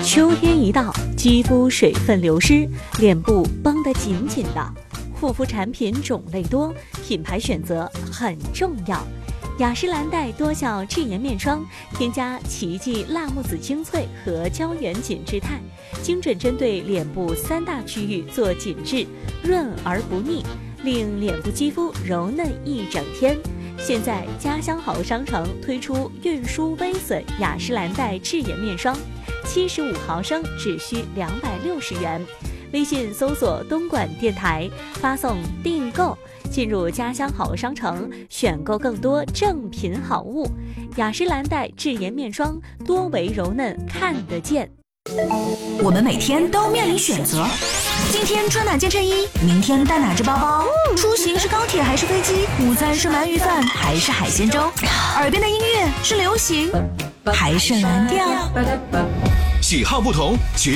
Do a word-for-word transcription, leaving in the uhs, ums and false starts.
秋天一到，肌肤水分流失，脸部绷得紧紧的。护肤产品种类多，品牌选择很重要。雅诗兰黛多效智颜面霜，添加奇迹辣木籽精粹和胶原紧致肽，精准针对脸部三大区域做紧致，润而不腻，令脸部肌肤柔嫩一整天。现在家乡好商城推出运输微损雅诗兰黛智颜面霜，七十五毫升只需两百六十元。微信搜索东莞电台，发送订购，进入家乡好商城，选购更多正品好物。雅诗兰黛智颜面霜，多维柔嫩看得见。 我们每天都面临选择，今天穿哪件衬衣，明天带哪只包包，出行是高铁还是飞机，午餐是鳗鱼饭还是海鲜粥，耳边的音乐是流行还是蓝调， 喜好不同